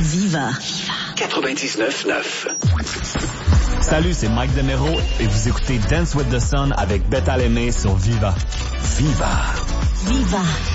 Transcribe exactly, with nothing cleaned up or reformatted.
Viva. quatre-vingt-dix-neuf neuf. Salut, c'est Mike Demero et vous écoutez Dance with the Sun avec Beth Alemé sur Viva. Viva. Viva.